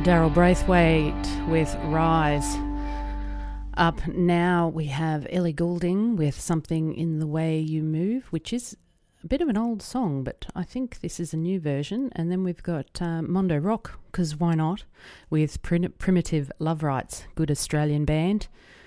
Daryl Braithwaite with Rise. Up now we have Ellie Goulding with Something in the Way You Move, which is a bit of an old song, but I think this is a new version. And then we've got Mondo Rock, because why not, with Primitive Love Rights, good Australian band.